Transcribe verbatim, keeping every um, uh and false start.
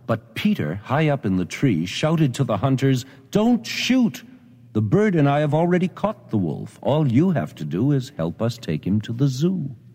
But Peter, high up in the tree, shouted to the hunters, "Don't shoot! The bird and I have already caught the wolf. All you have to do is help us take him to the zoo."